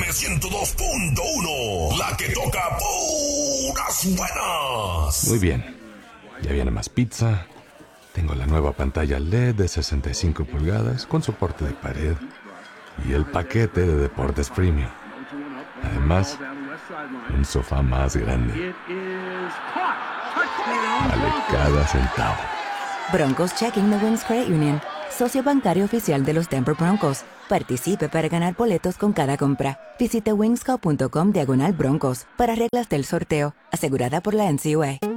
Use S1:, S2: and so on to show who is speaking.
S1: 102.1, la que toca puras buenas.
S2: Muy bien, ya viene más pizza. Tengo la nueva pantalla LED de 65 pulgadas con soporte de pared y el paquete de deportes premium. Además, un sofá más grande. Vale cada centavo.
S3: Broncos Checking the Wings Credit Union, socio bancario oficial de los Denver Broncos. Participe para ganar boletos con cada compra. Visite wingsco.com/Broncos para reglas del sorteo, asegurada por la NCUA.